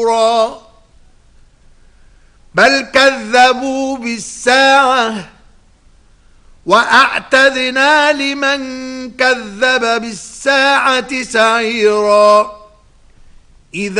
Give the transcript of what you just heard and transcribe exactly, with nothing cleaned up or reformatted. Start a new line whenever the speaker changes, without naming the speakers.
بل كذبوا بالساعة وأعتدنا لمن كذب بالساعة سعيرا. إذا